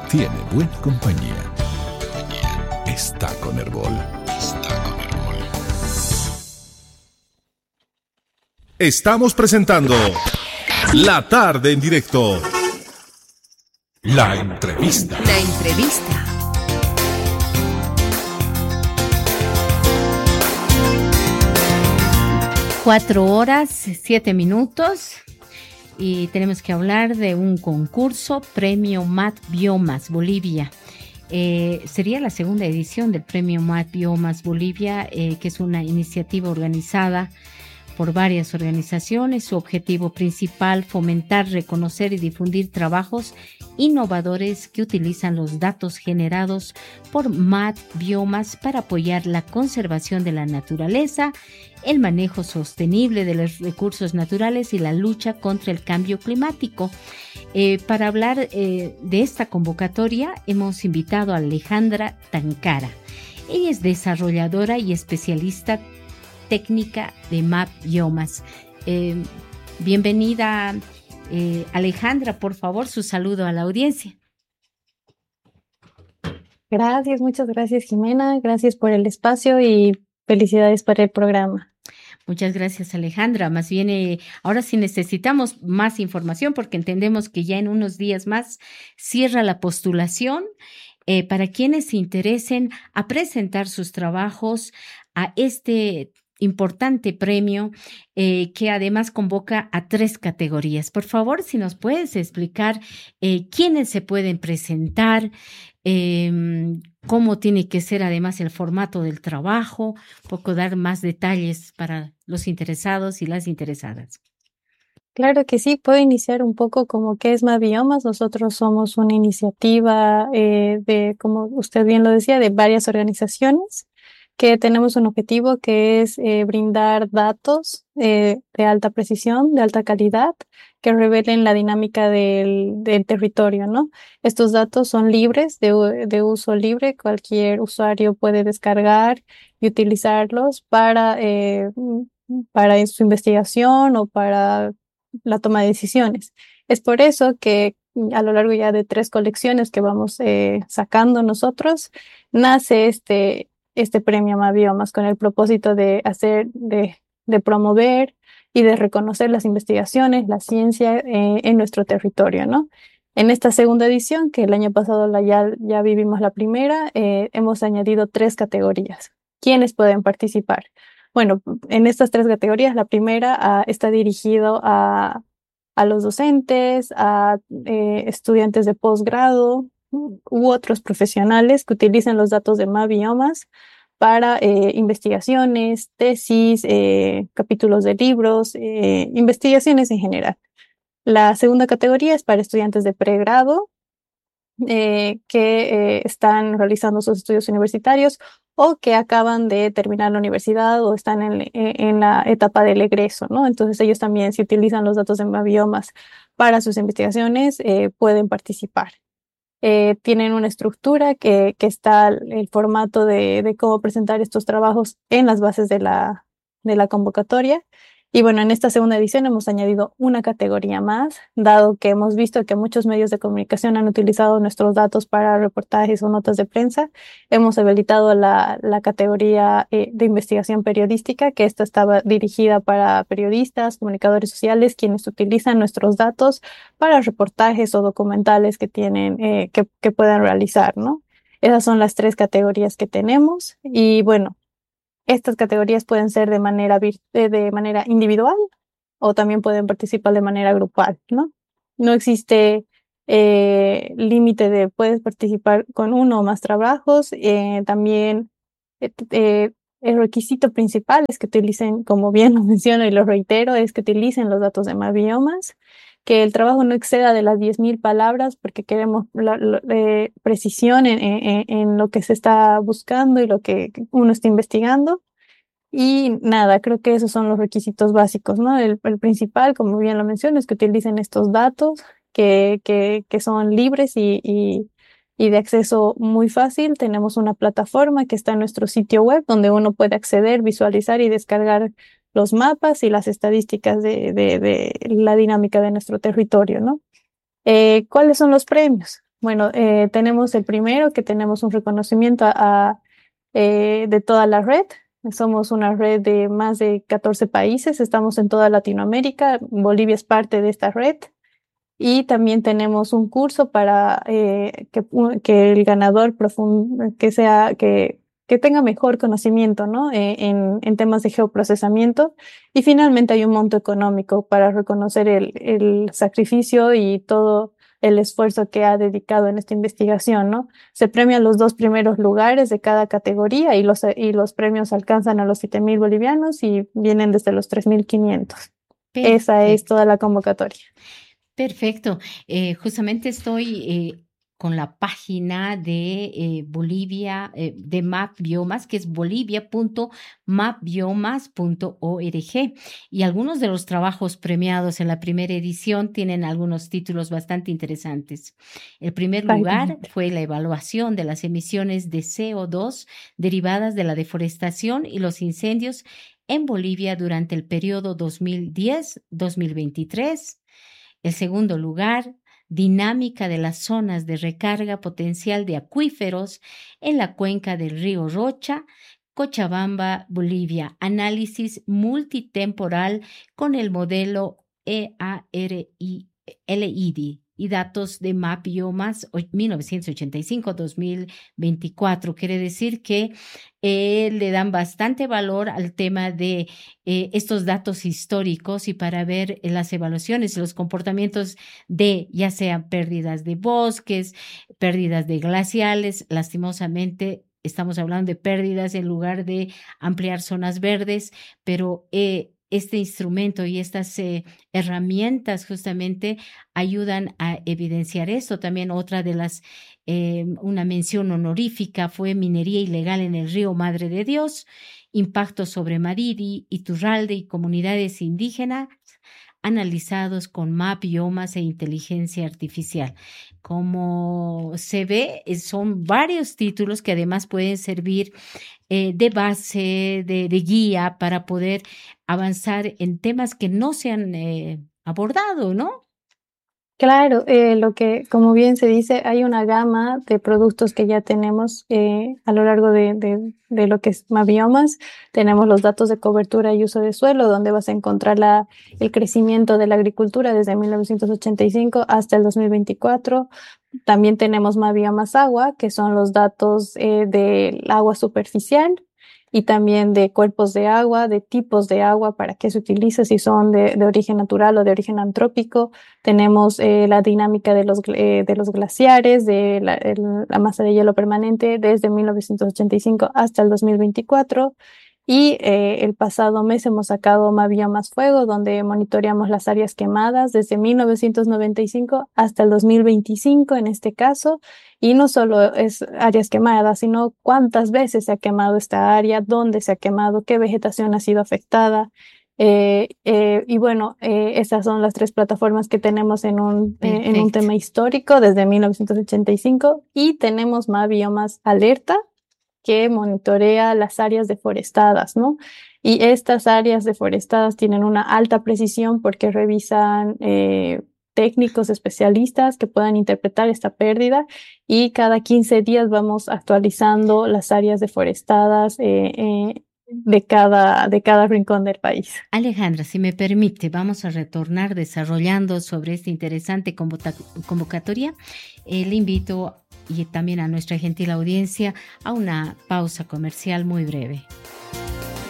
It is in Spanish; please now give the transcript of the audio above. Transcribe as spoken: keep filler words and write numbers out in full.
tiene buena compañía. Está con Herbol. Está con Herbol. Estamos presentando La Tarde en Directo. La entrevista. La entrevista. Cuatro horas, siete minutos. Y tenemos que hablar de un concurso, Premio Mat Biomas Bolivia. Eh, sería la segunda edición del Premio Mat Biomas Bolivia, eh, que es una iniciativa organizada por varias organizaciones. Su objetivo principal, fomentar, reconocer y difundir trabajos innovadores que utilizan los datos generados por Mat Biomas para apoyar la conservación de la naturaleza, el manejo sostenible de los recursos naturales y la lucha contra el cambio climático. Eh, para hablar eh, de esta convocatoria hemos invitado a Alejandra Tancara. Ella es desarrolladora y especialista técnica de Mat Biomas. Eh, bienvenida, eh, Alejandra, por favor, su saludo a la audiencia. Gracias, muchas gracias, Jimena. Gracias por el espacio y felicidades para el programa. Muchas gracias, Alejandra. Más bien, eh, ahora sí necesitamos más información porque entendemos que ya en unos días más cierra la postulación eh, para quienes se interesen a presentar sus trabajos a este importante premio eh, que además convoca a tres categorías. Por favor, si nos puedes explicar eh, quiénes se pueden presentar, eh, cómo tiene que ser además el formato del trabajo, un poco dar más detalles para los interesados y las interesadas. Claro que sí, puedo iniciar un poco como qué es Mat Biomas. Nosotros somos una iniciativa eh, de, como usted bien lo decía, de varias organizaciones que tenemos un objetivo que es eh, brindar datos eh, de alta precisión, de alta calidad, que revelen la dinámica del, del territorio, ¿no? Estos datos son libres, de, de uso libre, cualquier usuario puede descargar y utilizarlos para, eh, para su investigación o para la toma de decisiones. Es por eso que a lo largo ya de tres colecciones que vamos eh, sacando nosotros, nace este este premio Mat Biomas con el propósito de hacer, de, de promover y de reconocer las investigaciones, la ciencia eh, en nuestro territorio, ¿no? En esta segunda edición, que el año pasado la, ya, ya vivimos la primera, eh, hemos añadido tres categorías. ¿Quiénes pueden participar? Bueno, en estas tres categorías, la primera uh, está dirigido a, a los docentes, a eh, estudiantes de posgrado, u otros profesionales que utilicen los datos de Mat Biomas para eh, investigaciones, tesis, eh, capítulos de libros, eh, investigaciones en general. La segunda categoría es para estudiantes de pregrado eh, que eh, están realizando sus estudios universitarios o que acaban de terminar la universidad o están en, en la etapa del egreso, ¿no? Entonces ellos también, si utilizan los datos de Mat Biomas para sus investigaciones, eh, pueden participar. Eh, tienen una estructura que, que está el formato de, de cómo presentar estos trabajos en las bases de la, de la convocatoria. Y bueno, en esta segunda edición hemos añadido una categoría más, dado que hemos visto que muchos medios de comunicación han utilizado nuestros datos para reportajes o notas de prensa. Hemos habilitado la, la categoría eh, de investigación periodística, que esta estaba dirigida para periodistas, comunicadores sociales, quienes utilizan nuestros datos para reportajes o documentales que tienen, eh, que, que puedan realizar, ¿no? Esas son las tres categorías que tenemos. Y bueno, estas categorías pueden ser de manera, de manera individual o también pueden participar de manera grupal, ¿no? No existe eh, límite de puedes participar con uno o más trabajos. Eh, también eh, eh, el requisito principal es que utilicen, como bien lo menciono y lo reitero, es que utilicen los datos de Mat Biomas, que el trabajo no exceda de las diez mil palabras porque queremos la, la, eh, precisión en, en, en lo que se está buscando y lo que uno está investigando. Y nada, creo que esos son los requisitos básicos, ¿no? El, el principal, como bien lo menciono, es que utilicen estos datos que, que, que son libres y, y, y de acceso muy fácil. Tenemos una plataforma que está en nuestro sitio web donde uno puede acceder, visualizar y descargar los mapas y las estadísticas de, de, de la dinámica de nuestro territorio, ¿no? Eh, ¿cuáles son los premios? Bueno, eh, tenemos el primero, que tenemos un reconocimiento a, a, eh, de toda la red. Somos una red de más de catorce países, estamos en toda Latinoamérica, Bolivia es parte de esta red. Y también tenemos un curso para eh, que, que el ganador profund que sea, que, que tenga mejor conocimiento, ¿no? Eh, en, en temas de geoprocesamiento. Y finalmente hay un monto económico para reconocer el, el sacrificio y todo el esfuerzo que ha dedicado en esta investigación, ¿no? Se premian los dos primeros lugares de cada categoría y los, y los premios alcanzan a los siete mil bolivianos y vienen desde los tres mil quinientos. Esa es Perfecto. toda la convocatoria. Perfecto. Eh, justamente estoy eh, con la página de eh, Bolivia, eh, de Map Biomas, que es bolivia punto map biomas punto org. Y algunos de los trabajos premiados en la primera edición tienen algunos títulos bastante interesantes. El primer lugar Exactamente. fue la evaluación de las emisiones de C O dos derivadas de la deforestación y los incendios en Bolivia durante el periodo dos mil diez a dos mil veintitrés. El segundo lugar, dinámica de las zonas de recarga potencial de acuíferos en la cuenca del río Rocha, Cochabamba, Bolivia. Análisis multitemporal con el modelo E A R I L I D y datos de Map Biomas mil novecientos ochenta y cinco a dos mil veinticuatro. Quiere decir que eh, le dan bastante valor al tema de eh, estos datos históricos y para ver eh, las evaluaciones y los comportamientos de ya sean pérdidas de bosques, pérdidas de glaciales. Lastimosamente estamos hablando de pérdidas en lugar de ampliar zonas verdes, pero eh, este instrumento y estas eh, herramientas justamente ayudan a evidenciar esto. También otra de las, eh, una mención honorífica fue minería ilegal en el río Madre de Dios, impacto sobre Mariri, Iturralde y comunidades indígenas analizados con map, biomas e inteligencia artificial. Como se ve, son varios títulos que además pueden servir eh, de base, de, de, guía para poder avanzar en temas que no se han eh, abordado, ¿no? Claro, eh, lo que, como bien se dice, hay una gama de productos que ya tenemos eh, a lo largo de, de, de lo que es Mabiomas. Tenemos los datos de cobertura y uso de suelo, donde vas a encontrar la, el crecimiento de la agricultura desde mil novecientos ochenta y cinco hasta el dos mil veinticuatro. También tenemos Mabiomas agua, que son los datos eh, del agua superficial y también de cuerpos de agua, de tipos de agua, para qué se utiliza, si son de, de origen natural o de origen antrópico. Tenemos eh, la dinámica de los, eh, de los glaciares, de la, el, la masa de hielo permanente desde mil novecientos ochenta y cinco hasta el dos mil veinticuatro. Y eh, el pasado mes hemos sacado Mabiomas Fuego, donde monitoreamos las áreas quemadas desde mil novecientos noventa y cinco hasta el dos mil veinticinco en este caso. Y no solo es áreas quemadas, sino cuántas veces se ha quemado esta área, dónde se ha quemado, qué vegetación ha sido afectada. Eh, eh, y bueno, eh, esas son las tres plataformas que tenemos en un, eh, en un tema histórico desde mil novecientos ochenta y cinco. Y tenemos Mabiomas Alerta, que monitorea las áreas deforestadas, ¿no? Y estas áreas deforestadas tienen una alta precisión porque revisan eh, técnicos especialistas que puedan interpretar esta pérdida y cada quince días vamos actualizando las áreas deforestadas eh, eh, de cada, de cada rincón del país. Alejandra, si me permite, vamos a retornar desarrollando sobre esta interesante convocatoria. Eh, le invito y también a nuestra gentil audiencia a una pausa comercial muy breve.